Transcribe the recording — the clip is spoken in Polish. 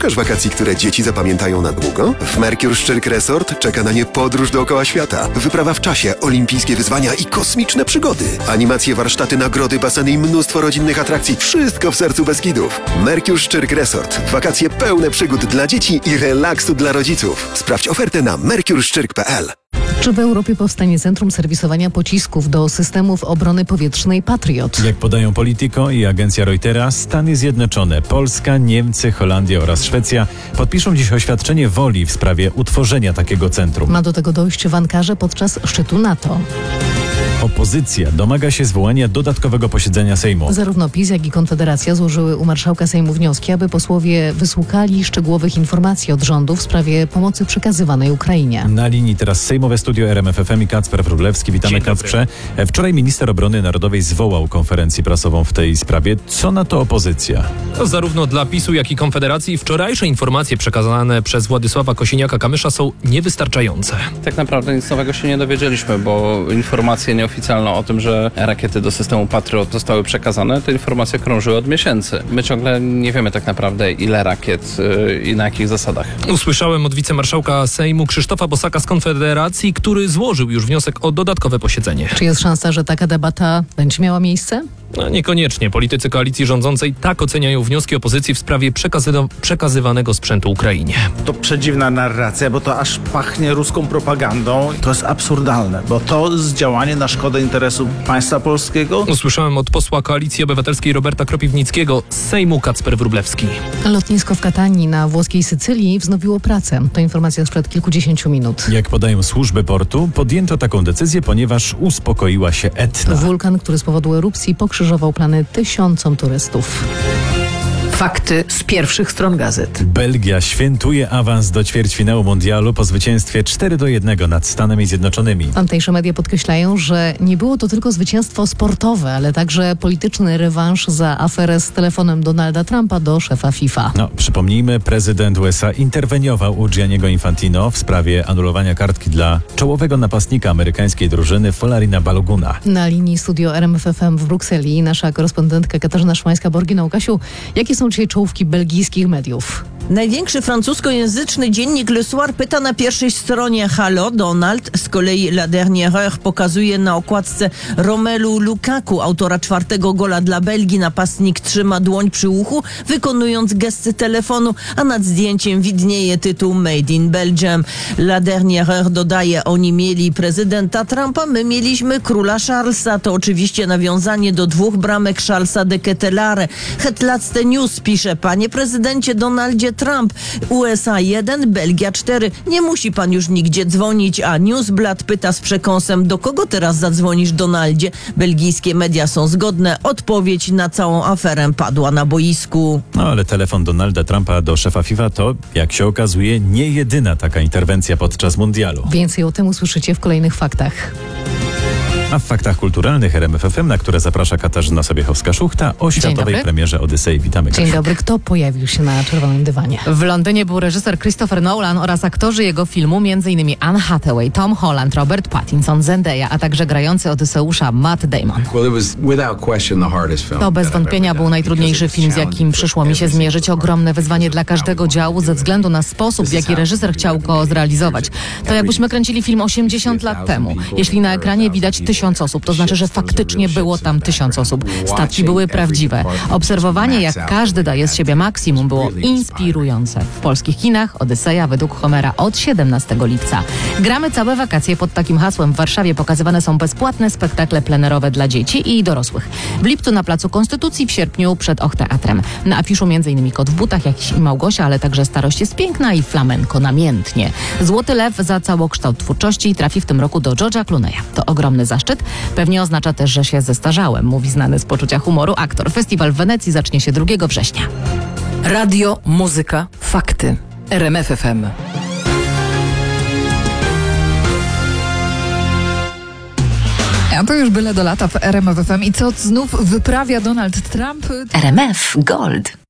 Szukasz wakacji, które dzieci zapamiętają na długo? W Mercure Szczyrk Resort czeka na nie podróż dookoła świata. Wyprawa w czasie, olimpijskie wyzwania i kosmiczne przygody. Animacje, warsztaty, nagrody, baseny i mnóstwo rodzinnych atrakcji. Wszystko w sercu Beskidów. Mercure Szczyrk Resort. Wakacje pełne przygód dla dzieci i relaksu dla rodziców. Sprawdź ofertę na mercureszczyrk.pl. Czy w Europie powstanie centrum serwisowania pocisków do systemów obrony powietrznej Patriot? Jak podają Politico i agencja Reutera, Stany Zjednoczone, Polska, Niemcy, Holandia oraz Szwecja podpiszą dziś oświadczenie woli w sprawie utworzenia takiego centrum. Ma do tego dojść w Ankarze podczas szczytu NATO. Opozycja domaga się zwołania dodatkowego posiedzenia Sejmu. Zarówno PiS, jak i Konfederacja złożyły u marszałka Sejmu wnioski, aby posłowie wysłuchali szczegółowych informacji od rządu w sprawie pomocy przekazywanej Ukrainie. Na linii teraz sejmowe studio RMF FM i Kacper Wróblewski. Witamy, Kacprze. Wczoraj minister obrony narodowej zwołał konferencję prasową w tej sprawie. Co na to opozycja? Zarówno dla PiS-u, jak i Konfederacji wczorajsze informacje przekazane przez Władysława Kosiniaka-Kamysza są niewystarczające. Tak naprawdę nic nowego się nie dowiedzieliśmy, bo informacje nieoficjalne o tym, że rakiety do systemu Patriot zostały przekazane, te informacje krążyły od miesięcy. My ciągle nie wiemy tak naprawdę, ile rakiet i na jakich zasadach. Usłyszałem od wicemarszałka Sejmu Krzysztofa Bosaka z Konfederacji, który złożył już wniosek o dodatkowe posiedzenie. Czy jest szansa, że taka debata będzie miała miejsce? No, niekoniecznie. Politycy koalicji rządzącej tak oceniają wnioski opozycji w sprawie przekazywanego sprzętu Ukrainie. To przedziwna narracja, bo to aż pachnie ruską propagandą. To jest absurdalne, bo to jest działanie na szkodę interesu państwa polskiego. Usłyszałem od posła Koalicji Obywatelskiej Roberta Kropiwnickiego z Sejmu Kacper Wróblewski. Lotnisko w Katanii na włoskiej Sycylii wznowiło pracę. To informacja sprzed kilkudziesięciu minut. Jak podają służby portu, podjęto taką decyzję, ponieważ uspokoiła się Etna. Wulkan, który z powodu erupcji pokrzyżował plany tysiącom turystów. Fakty z pierwszych stron gazet. Belgia świętuje awans do ćwierćfinału mundialu po zwycięstwie 4-1 nad Stanami Zjednoczonymi. Tamtejsze media podkreślają, że nie było to tylko zwycięstwo sportowe, ale także polityczny rewanż za aferę z telefonem Donalda Trumpa do szefa FIFA. Przypomnijmy, prezydent USA interweniował u Gianniego Infantino w sprawie anulowania kartki dla czołowego napastnika amerykańskiej drużyny Folarina Baloguna. Na linii studio RMF FM w Brukseli nasza korespondentka Katarzyna Szymańska-Borgina. Łukasiu, jakie są dzisiaj czołówki belgijskich mediów? Największy francuskojęzyczny dziennik Le Soir pyta na pierwszej stronie Halo Donald. Z kolei La Dernière Heure pokazuje na okładce Romelu Lukaku, autora 4. gola dla Belgii. Napastnik trzyma dłoń przy uchu, wykonując gesty telefonu, a nad zdjęciem widnieje tytuł Made in Belgium. La Dernière Heure dodaje, oni mieli prezydenta Trumpa, my mieliśmy króla Charlesa. To oczywiście nawiązanie do 2 bramek Charlesa de Ketelare. Het laatste News pisze, panie prezydencie Donaldzie Trump, USA 1, Belgia 4. Nie musi pan już nigdzie dzwonić, a Newsblad pyta z przekąsem, do kogo teraz zadzwonisz, Donaldzie? Belgijskie media są zgodne. Odpowiedź na całą aferę padła na boisku. Ale telefon Donalda Trumpa do szefa FIFA to, jak się okazuje, nie jedyna taka interwencja podczas mundialu. Więcej o tym usłyszycie w kolejnych faktach. A w faktach kulturalnych RMF FM, na które zaprasza Katarzyna Sobiechowska-Szuchta, o światowej premierze Odysei. Witamy. Dzień dobry. Kto pojawił się na czerwonym dywanie? W Londynie był reżyser Christopher Nolan oraz aktorzy jego filmu, m.in. Anne Hathaway, Tom Holland, Robert Pattinson, Zendaya, a także grający Odyseusza Matt Damon. To bez wątpienia był najtrudniejszy film, z jakim przyszło mi się zmierzyć. Ogromne wyzwanie dla każdego działu ze względu na sposób, w jaki reżyser chciał go zrealizować. To jakbyśmy kręcili film 80 lat temu. Jeśli na ekranie widać 1000 osób, to znaczy, że faktycznie było tam 1000 osób. Statki były prawdziwe. Obserwowanie, jak każdy daje z siebie maksimum, było inspirujące. W polskich kinach Odyseja według Homera od 17 lipca. Gramy całe wakacje pod takim hasłem. W Warszawie pokazywane są bezpłatne spektakle plenerowe dla dzieci i dorosłych. W lipcu na Placu Konstytucji, w sierpniu przed Och-Teatrem. Na afiszu m.in. Kot w butach, jakiś i Małgosia, ale także Starość jest piękna i flamenko namiętnie. Złoty Lew za całokształt twórczości trafi w tym roku do George'a Clooney'a. To ogromny zaszczyt. Pewnie oznacza też, że się zestarzałem, mówi znany z poczucia humoru aktor. Festiwal w Wenecji zacznie się 2 września. Radio, muzyka, fakty. RMF FM. A to już byle do lata w RMF FM. I co znów wyprawia Donald Trump? RMF Gold.